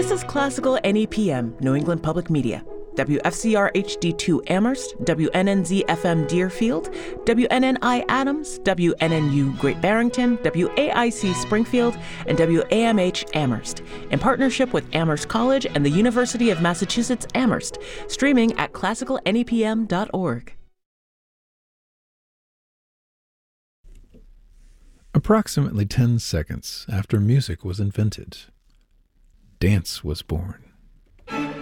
This is Classical NEPM, New England Public Media. WFCR HD2 Amherst, WNNZ FM Deerfield, WNNI Adams, WNNU Great Barrington, WAIC Springfield, and WAMH Amherst, in partnership with Amherst College and the University of Massachusetts Amherst, streaming at classicalnepm.org. Approximately 10 seconds after music was invented, dance was born.